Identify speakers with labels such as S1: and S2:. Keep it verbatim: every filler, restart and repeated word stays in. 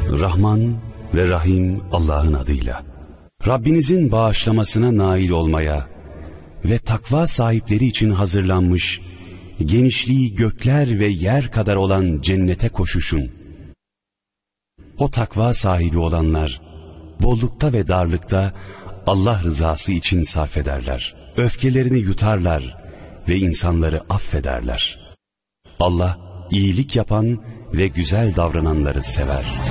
S1: Rahman ve Rahim Allah'ın adıyla. Rabbinizin bağışlamasına nail olmaya ve takva sahipleri için hazırlanmış, genişliği gökler ve yer kadar olan cennete koşuşun. O takva sahibi olanlar, bollukta ve darlıkta Allah rızası için sarf ederler. Öfkelerini yutarlar ve insanları affederler. Allah, iyilik yapan ve güzel davrananları sever.